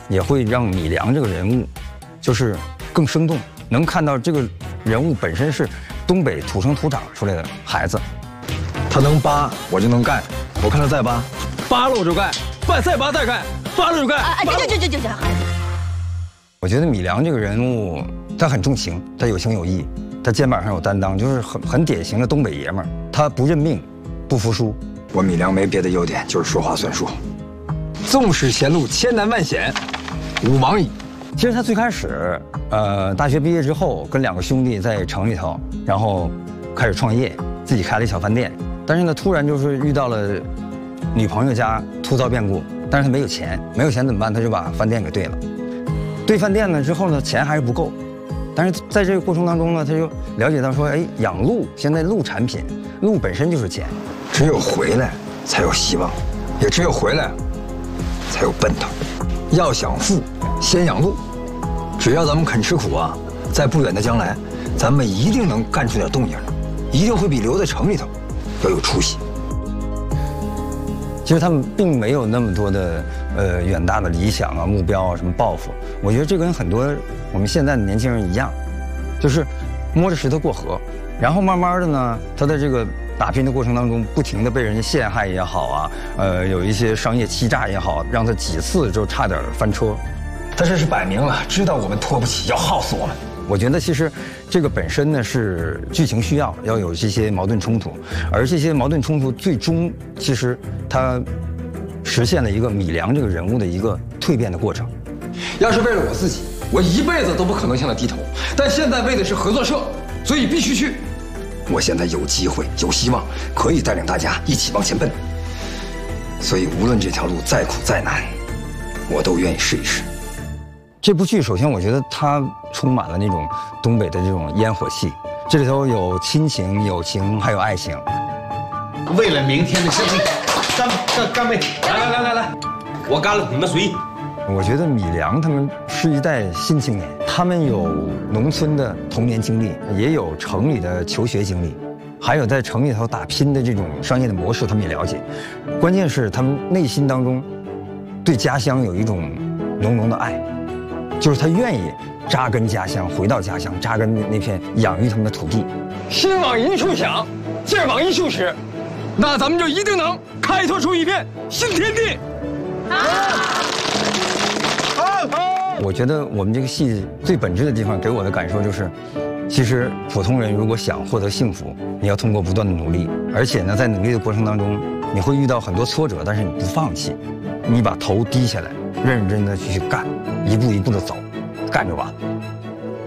也会让米良这个人物，就是更生动，能看到这个人物本身是东北土生土长出来的孩子。他能扒，我就能干。我看他再扒，扒了我就干，再扒再干，扒了就干。 这。 我觉得米良这个人物，他很重情，他有情有义，他肩膀上有担当，就是很典型的东北爷们儿。他不认命，不服输。我米良没别的优点，就是说话算数。纵使前路千难万险，吾往矣。其实他最开始，大学毕业之后，跟2个兄弟在城里头，然后开始创业，自己开了一小饭店。但是呢，突然就是遇到了女朋友家突遭变故，但是他没有钱，没有钱怎么办？他就把饭店给兑了。兑饭店呢之后呢，钱还是不够。但是在这个过程当中呢，他就了解到说，哎，养鹿，现在鹿产品，鹿本身就是钱，只有回来才有希望，也只有回来才有奔头。要想富，先养鹿。只要咱们肯吃苦啊，在不远的将来，咱们一定能干出点动静，一定会比留在城里头要有出息。其实他们并没有那么多的远大的理想啊、目标啊、什么抱负。我觉得这跟很多我们现在的年轻人一样，就是摸着石头过河，然后慢慢的呢，他在这个打拼的过程当中，不停的被人家陷害也好啊，有一些商业欺诈也好，让他几次就差点翻车。他这是摆明了知道我们拖不起，要耗死我们。我觉得其实这个本身呢是剧情需要有这些矛盾冲突，而这些矛盾冲突最终其实它实现了一个米良这个人物的一个蜕变的过程。 要是为了我自己，我一辈子都不可能向他低头。但现在为的是合作社，所以必须去。 我现在有机会、有希望，可以带领大家一起往前奔。所以无论这条路再苦再难，我都愿意试一试。这部剧首先我觉得它充满了那种东北的这种烟火气，这里头有亲情、友情，还有爱情。 为了明天的胜利，干杯！来，我干了，你们随意。 我觉得米良他们是一代新青年，他们有农村的童年经历，也有城里的求学经历，还有在城里头打拼的这种商业的模式，他们也了解。关键是他们内心当中对家乡有一种浓浓的爱。就是他愿意扎根家乡，回到家乡，扎根那片养育他们的土地。心往一处想，劲儿往一处使，那咱们就一定能开拓出一片新天地。我觉得我们这个戏最本质的地方，给我的感受就是，其实普通人如果想获得幸福，你要通过不断的努力，而且呢，在努力的过程当中，你会遇到很多挫折，但是你不放弃，你把头低下来，认认真真的去干。一步一步的走，干着吧。